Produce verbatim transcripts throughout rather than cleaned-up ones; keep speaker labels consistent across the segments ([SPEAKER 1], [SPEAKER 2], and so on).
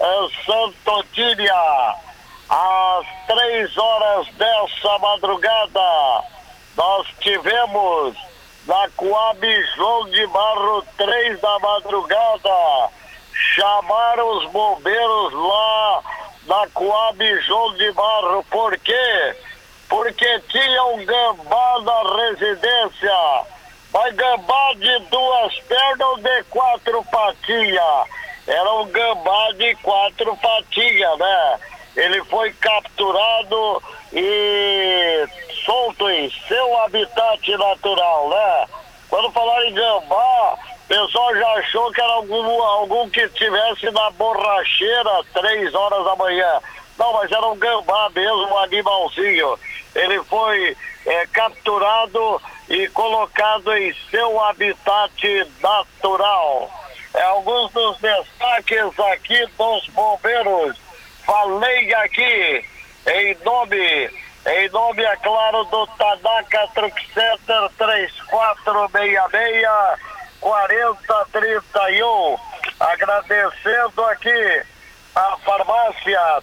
[SPEAKER 1] Santo Otília. Às três horas dessa madrugada, nós tivemos na Coab João de Barro, três da madrugada. Chamaram os bombeiros lá na Coab João de Barro. Por quê? Porque tinha um gambá na residência. Mas gambá de duas pernas ou de quatro patinhas? Era um gambá de quatro patinhas, né? Ele foi capturado e solto em seu habitat natural, né? Quando falaram em gambá, o pessoal já achou que era algum, algum que estivesse na borracheira três horas da manhã. Não, mas era um gambá mesmo, um animalzinho. Ele foi é, capturado e colocado em seu habitat natural. É, alguns dos destaques aqui dos bombeiros. Falei aqui em nome, em nome, é claro, do Tanaka Truck Center, três quatro seis seis, quatro zero três um. Agradecendo aqui a farmácia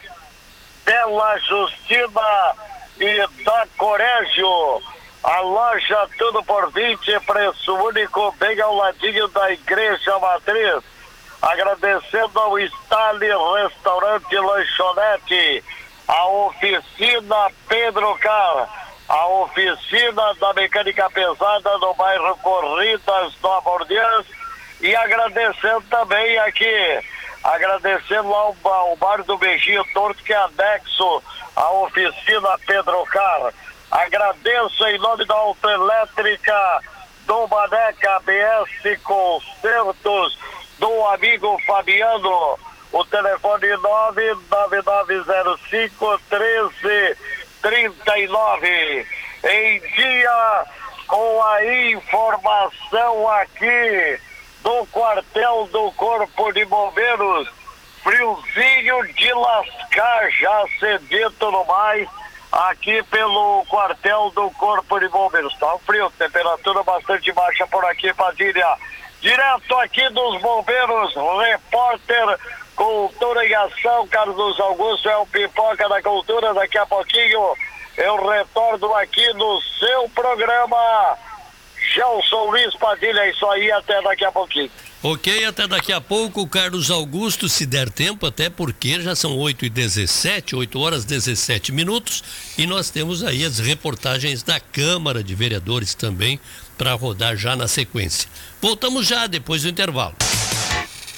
[SPEAKER 1] Bela Justina e da Corégio. A loja Tudo por vinte, preço único, bem ao ladinho da Igreja Matriz. Agradecendo ao Stali Restaurante e Lanchonete, a oficina Pedro Car, a oficina da mecânica pesada no bairro Corridas, Nova Orleans, e agradecendo também aqui, agradecendo ao, ao Bar do Beijinho Torto, que é anexo à oficina Pedro Car. Agradeço em nome da Autoelétrica do Maneca, B S Concertos, do amigo Fabiano, o telefone nove nove nove zero cinco um três três nove. Em dia com a informação aqui do quartel do Corpo de Bombeiros, friozinho de lascar, já sedento no mais, aqui pelo quartel do Corpo de Bombeiros. Tá frio, temperatura bastante baixa por aqui, Padilha. Direto aqui dos bombeiros, repórter Cultura em Ação, Carlos Augusto, é o Pipoca da Cultura. Daqui a pouquinho eu retorno aqui no seu programa. Gelson Luiz Padilha, é isso aí, até daqui a pouquinho.
[SPEAKER 2] Ok, até daqui a pouco, Carlos Augusto, se der tempo, até porque já são oito e dezessete, oito horas e dezessete minutos, e nós temos aí as reportagens da Câmara de Vereadores também para rodar já na sequência. Voltamos já depois do intervalo.